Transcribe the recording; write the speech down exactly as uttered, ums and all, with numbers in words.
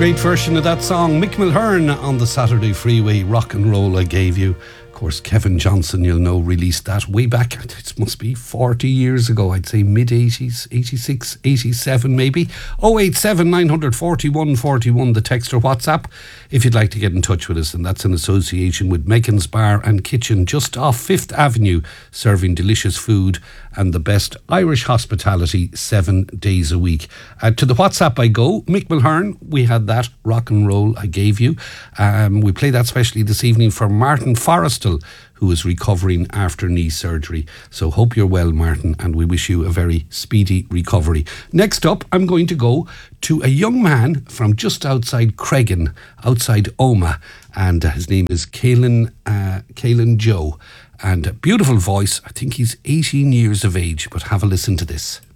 Great version of that song. Mick Mulhern on the Saturday Freeway, Rock and Roll I Gave You. Of course, Kevin Johnson, you'll know, released that way back, it must be forty years ago, I'd say mid-eighties, eighty-six, eighty-seven maybe. oh eight seven, nine four one, four one, the text or WhatsApp, if you'd like to get in touch with us. And that's in association with Megan's Bar and Kitchen, just off Fifth Avenue, serving delicious food and the best Irish hospitality seven days a week. Uh, to the WhatsApp I go. Mick Mulhern, we had that, Rock and Roll I Gave You. Um, we play that specially this evening for Martin Forrestal, who is recovering after knee surgery. So hope you're well, Martin, and we wish you a very speedy recovery. Next up, I'm going to go to a young man from just outside Cregan, outside Omagh, and his name is Caelan, uh, Caelan Joe. And a beautiful voice. I think he's eighteen years of age, but have a listen to this.